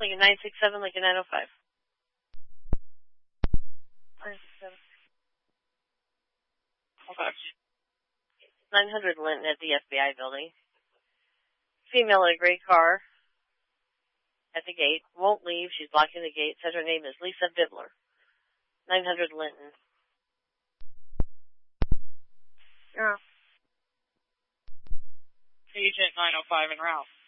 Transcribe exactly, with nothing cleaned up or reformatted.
Lincoln nine six seven, Lincoln nine oh five. nine six seven. Okay. nine hundred Linton at the F B I building. Female in a gray car at the gate. Won't leave. She's blocking the gate. Said her name is Lisa Bibler. nine hundred Linton. Yeah. Agent nine oh five en route.